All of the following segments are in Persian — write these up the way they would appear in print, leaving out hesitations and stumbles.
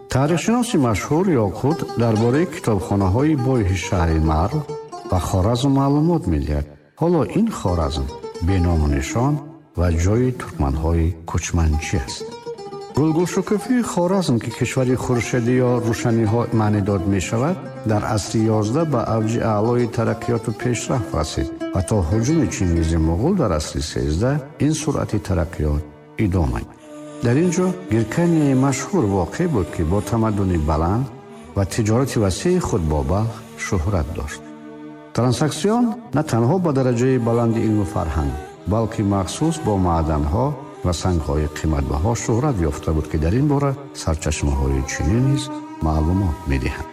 таърихшиноси машҳур Ёқут дар бораи китобхонаҳои бойҳи шаҳри Марв ва Хоразм маълумот медиҳад. ҳоло ин Хоразм беному нишон ва ҷои туркманҳои кӯчманчӣ аст. гулгулшукуфии Хоразм ки кишвари хуршедӣ ё рӯшаниҳо маънӣ дод мешавад, дар асри 11 ба авҷи аълои тараққиёту пешрафт расид ва то ҳуҷуми Чингизи Муғул дар асри 13 ин суръати тараққиёт идома ёфт. дар ин ҷо Гирканияи машҳур воқеъ буд ки бо тамаддуни баланд ва тиҷорати васеъи худ бо балх шӯҳрат дошт. Трансаксион на танҳо ба дараҷаи баланди илму фарҳанг, балки махсус бо маъданҳо ва сангҳои қиматбаҳо шӯҳрат ёфта буд ки дар ин бора сарчашмаҳои чинӣ низ маълумот медиҳанд.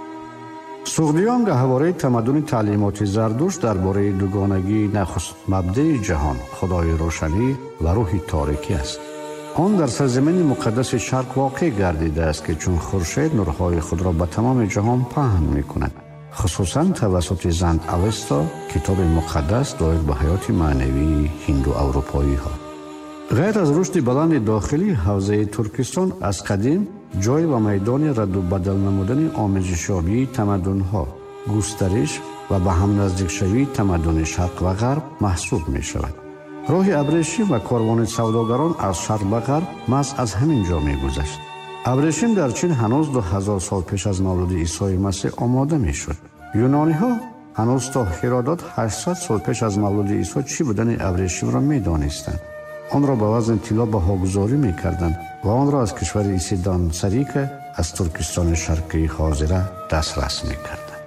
суғдиён гаҳвораи тамаддуни таълимоти Зардушт дар бораи дугонагии нахуст мабдаи ҷаҳон, худои рӯшанӣ ва рӯҳи торикӣ аст. он дар сарзамини муқаддаси шарқ воқеъ гардидааст ки чун хуршед нурҳои худро ба тамоми ҷаҳон паҳн мекунад. хусусан тавассути Занд Авесто, китоби муқаддас доир ба ҳаёти маънавии ҳинду аврупоиҳо. ғайр аз рушди баланди дохилии ҳавзаи Туркистон, аз қадим ҷой ва майдони радду бадал намудани омезишёбии тамаддунҳо, густариш ва ба ҳам наздикшавии тамаддуни шарқ ва ғарб маҳсуб мешавад. роҳи абрешим ва корвони савдогарон аз шарқ ба ғарб маҳз аз ҳамин ҷо мегузашт. абрешим дар чин ҳанӯз 2000 сол пеш аз мавлуди Исои Масеҳ омода мешуд. юнониҳо ҳанӯз то Ҳеродот 800 сол пеш аз мавлуди Исо чӣ будани абрешимро медонистанд. онро ба вазни тилло баҳогузорӣ мекарданд ва онро аз кишвари Исидан Сарика аз Туркистони шарқии ҳозира дастрас мекарданд.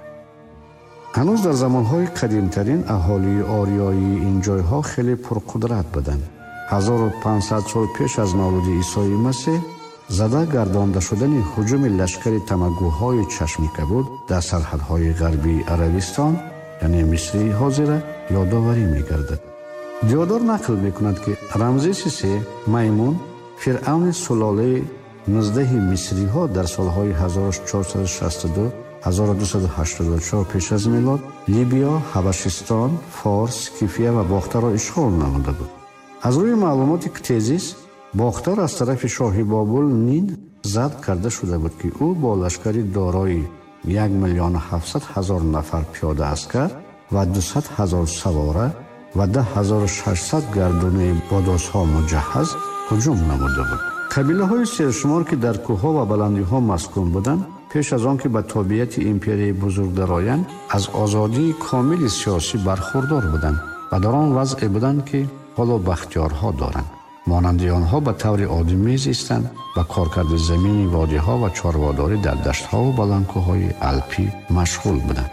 ҳанӯз дар замонҳои қадимтарин аҳолии ориёии ин ҷойҳо хеле пурқудрат буданд. 1500 сол пеш аз мавлуди Исои Масеҳ зада гардонда шудани ҳуҷуми лашкари тамагӯҳои чашми кабуд дар сарҳадҳои ғарбии Арабистон, яъне Мисрии ҳозира, ёдоварӣ мегардад. диёдор нақл мекунад ки Рамзеси се Маймун, фиръавни сулолаи 19 мисриҳо дар солҳои 1462-1284 пеш аз милод Либиё, Ҳабашистон, Форс, Кифия ва Бохтаро ишғол намуда буд. аз рӯи маълумоти Ктезис, Бохтар аз тарафи шоҳи Бобул Нин зад карда шуда буд ки ӯ бо лашкари дорои 1,700,000 нафар пиёда аскар ва 200,000 савора ва 10,600 гардунаи бодосҳо муҷаҳҳаз ҳуҷум намуда буд. қабилаҳои сершумор ки дар кӯҳҳо ва баландиҳо маскун буданд, пеш аз он ки ба тобиати империяи бузург дароянд, аз озодии комили сиёсӣ бархурдор буданд ва дар он вазъе буданд ки ҳоло бахтиёрҳо доранд. монанди онҳо ба таври одӣ мезистанд ва коркарди замини водиҳо ва чорводорӣ дар даштҳову баландкӯҳҳои алпӣ машғул буданд.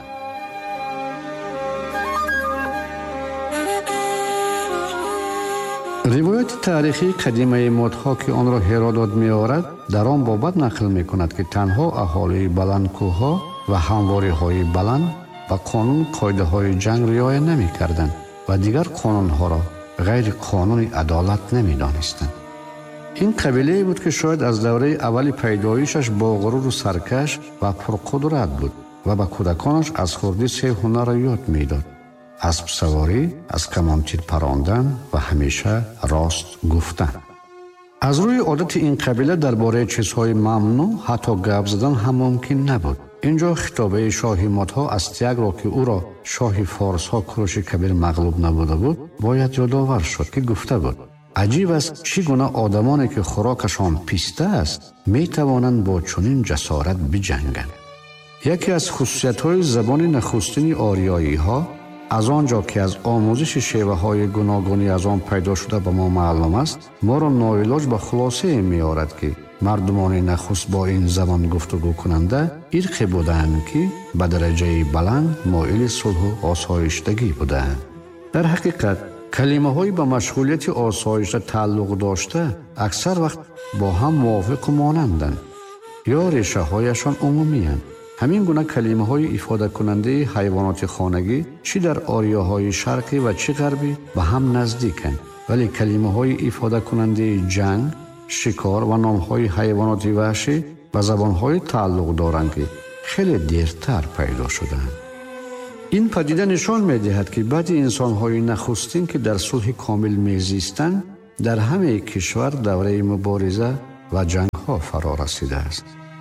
ривояти таърихии қадимаи модҳо ки онро Ҳеродот меорад, дар он бобат нақл мекунад ки танҳо аҳолии баландкӯҳҳо ва ҳамвориҳои баланд ба қонун қоидаҳои ҷанг риоя намекарданд ва дигар қонунҳоро ғайри қонуни адолат намедонистанд. ин қабилае буд ки шояд аз давраи аввали пайдоишаш боғуруру саркаш ва пурқудрат буд ва ба кӯдаконаш аз хурдӣ 3 ҳунарро ёд медод: аспсаворӣ, аз камонтир парондан ва ҳамеша рост гуфтан. аз рӯи одати ин қабила дар бораи чизҳои мамнӯъ ҳатто гап задан ҳам мумкин набуд. ин ҷо хитобаи шоҳи модҳо Астиагро ки ӯро шоҳи форсҳо Кӯрӯши Кабир мағлуб набуда буд, бояд ёдовар шуд ки гуфта буд: аҷиб аст чӣ гуна одамоне ки хӯрокашон писта аст, метавонанд бо чунин ҷасорат биҷанганд. яке аз хусусиятҳои забони нахустини ориёиҳо, аз он ҷо ки аз омӯзиши шеваҳои гуногуни аз он пайдо шуда ба мо маълум аст, моро ноилоҷ ба хулосае меорад ки мардумони нахуст бо ин забон гуфтугӯ кунанда ирқе буданд ки ба дараҷаи баланд моили сулҳу осоиштагӣ будаанд. дар ҳақиқат калимаҳои ба машғулияти осоишта тааллуқ дошта аксар вақт бо ҳам мувофиқу монанданд ё решаҳояшон умумиянд. ҳамин гуна калимаҳои ифодакунандаи ҳайвоноти хонагӣ чӣ дар ориёҳои шарқӣ ва чӣ ғарбӣ ба ҳам наздиканд, вале калимаҳои ифодакунандаи ҷанг, шикор ва номҳои ҳайвоноти ваҳшӣ ба забонҳои тааллуқ доранд ки хеле дертар пайдо шудаанд. ин падида нишон медиҳад ки баъди инсонҳои нахустин ки дар сулҳи комил мезистанд, дар ҳамаи кишвар давраи мубориза ва ҷангҳо фаро расидааст.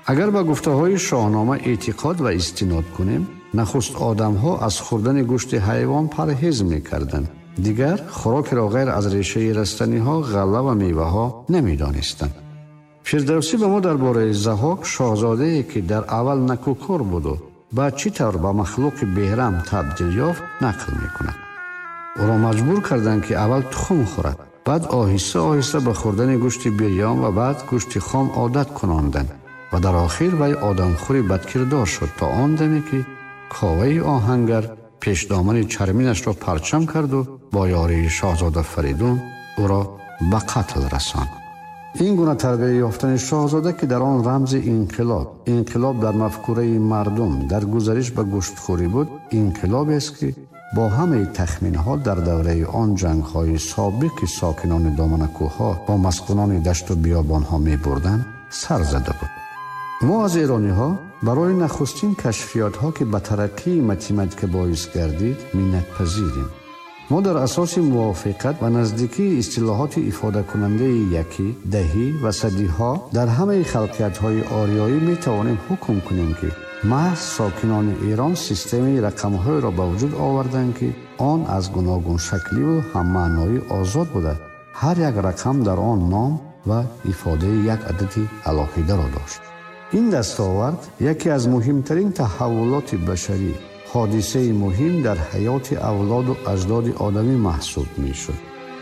اگر به گفته‌های شاهنامه اعتقاد و استناد کنیم، نخست آدم‌ها از خوردن گوشت حیوان پرهیز می‌کردند. دیگر خوراک را غیر از ریشه رستنی‌ها، غله و میوه‌ها نمی‌دانستند. فردوسی به ما درباره ضحاک، شاهزاده‌ای که در اول نکوکار بود و بعد چطور به مخلوق بهرم تبدیل یافت نقل می‌کند. او را مجبور کردند که اول تخم خورد، بعد آهسته آهسته به خوردن گوشت بریان و بعد گوشت خام عادت کناندند و در آخر وی آدمخوری بدکردار شد تا آن دمی که کاوه آهنگر پیش دامن چرمینش را پرچم کرد و با یاری شاهزاده فریدون او را به قتل رساند. این گونه تربیت یافتن شاهزاده که در آن رمز انقلاب در مفکوره مردم در گذشت به گوشتخوری بود، انقلابی است که با همه تخمین‌ها در دوره آن جنگ‌های سابق ساکنان دامن کوه‌ها با مسکونان دشت و بیابان‌ها می‌بردند سر زده بود. ما از ایرانی‌ها برای نخستین کشفیات‌ها که به ترقی متمدن باعث گردید منت‌پذیریم. ما در اساس موافقت و نزدیکی اصطلاحات افاده کننده یکی، دهی و صدی‌ها در همه خلقیت‌های آریایی می‌توانیم حکم کنیم که محض ساکنان ایران سیستمی رقم‌های را به وجود آوردند که آن از گوناگون شکلی و هم معنایی آزاد بوده. هر یک رقم در آن نام و افاده یک عدد علاقیده را داشت. این دستاورد یکی از مهمترین تحولات بشری، حادثه مهم در حیات اولاد و اجداد آدمی محسوب می شد.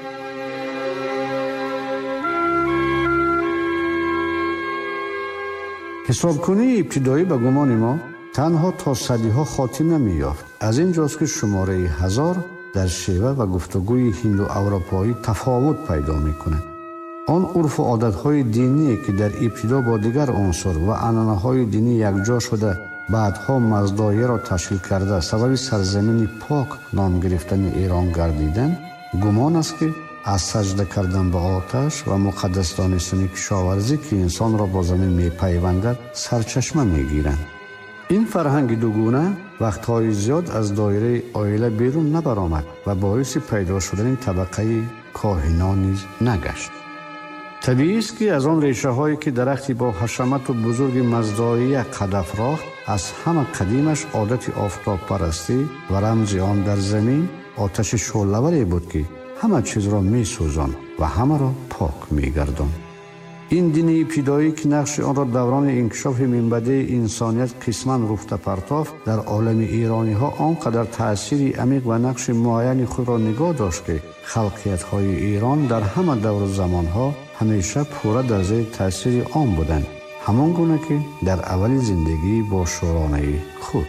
حسابکنی ابتدایی به گمان ما تنها تا صدیها خاتمه می یافت. از این جاست که شماره 1000 در شیوه و گفتگوی هندو اروپایی تفاوت پیدا می کند. آن عرف و عادتهای دینی که در ابتدا با دیگر عنصر و عنعنه‌های دینی یکجا شده بعدها مزدایه را تشکیل کرده سبب سرزمین پاک نام گرفتن ایران گردیدند، گمان است که از سجده کردن به آتش و مقدس دانستن کشاورزی که انسان را با زمین می پیوندد سرچشمه می گیرند. این فرهنگ دوگونه وقتهای زیاد از دایره عائله بیرون نبرآمد و باعث پیدا شدن طبقه کاهنان نیز نگشت. طبیعی است که از آن ریشه هایی که درختی با حشمت و بزرگ مزدایه قد افراخت، از همه قدیمش عادت آفتاب پرستی و رمز آن در زمین آتش شعله‌وری بود که همه چیز را می سوزاند و همه را پاک می گرداند. این دین ابتدایی که نقش آن را دوران انکشاف منبع انسانیت قسماً رفته پرتافت، در عالم ایرانی ها آنقدر تأثیر عمیق و نقش معین خود را نگاه داشت که خلقیت های ایران در همه دور زمان ها همیشه پوره در زیر تأثیر آن بودند، همان گونه که در اول زندگی با شورانه خود.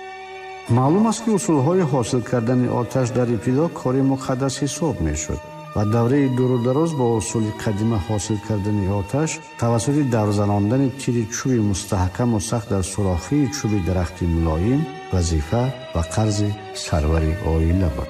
معلوم است که اصولهای حاصل کردن آتش در ابتدا کار مقدس حساب می شد و دوره دور و دراز با اصول قدیمه حاصل کردن آتش توسط درزناندن تیر چوب مستحکم و سخت در سوراخی چوب درخت ملایم وظیفه و قرض سرور عائله بود.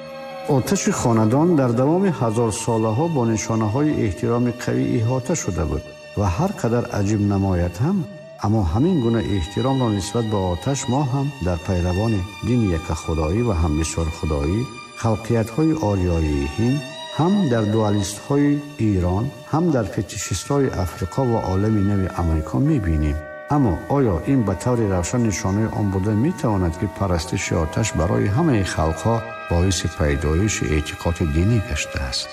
آتش خاندان در دوام 1000 ساله ها با نشانه های احترام قوی احاطه شده بود و هر قدر عجیب نماید هم، اما همین گونه احترام را نسبت به آتش ما هم در پیروان دین یک خدایی و هم بسیار خدایی خلقیت های آریایی هند، هم در دوالیست های ایران، هم در فتیشیست های افریقا و عالم نو امریکا می بینیم. اما آیا این به طور روشن نشانه آن بوده می تواند که پرستش آتش برای همه خلقها باعث پیدایش اعتقاد دینی گشته است؟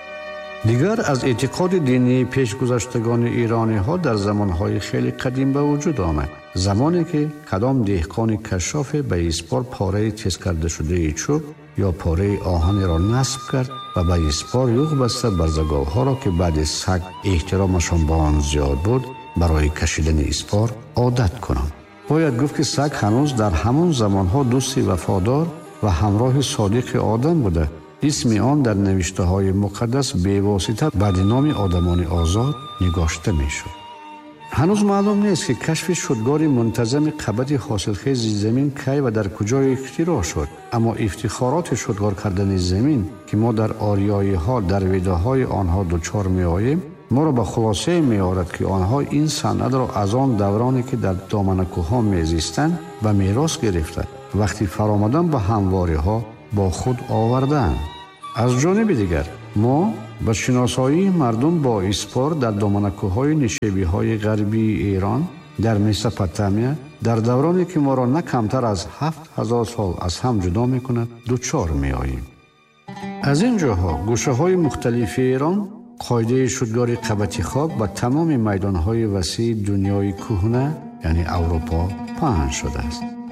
دیگر از اعتقاد دینی پیشگذشتگان ایرانی ها در زمانهای خیلی قدیم به وجود آمد. زمانی که کدام دهقان کشاف به اسپار پاره تیز کرده شده چوب یا پاره آهن را نصب کرد و به اسپار یوغ بسته برزگاه ها را که بعد سگ احترامشان با آن زیاد بود برای کشیدن اسپار عادت کنند. باید گفت که سگ هنوز در همان زمانها دوستی وفادار و همراه صادق آدم بوده. اسم آن در نوشته های مقدس به واسطه بعد نام آدمان آزاد نگاشته می شد. هنوز معلوم نیست که کشف شدگار منتظم قبض حاصلخیز زمین کی و در کجای اختراع شد، اما افتخارات شدگار کردن زمین که ما در آریایی ها در ویده های آنها دوچار می آییم ما را به خلاصه می آورد که آنها این صنعت را از آن دورانی که در دامن کوه‌ها می زیستند به میراث گرفته، وقتی فرآمدن به همواری ها با خود آوردند. از جانب دیگر ما به شناسایی مردم با اسپار در دامن کوه‌های نشیبی‌های غربی ایران در مسوپتامیا در دورانی که ما را نه کمتر از 7000 سال از هم جدا می‌کند دوچار می‌آییم. از این جاها گوشه‌های مختلف ایران قاعده شدگار قبط خاک به تمام میدان‌های وسیع دنیای کهنه یعنی اروپا پهن شده است.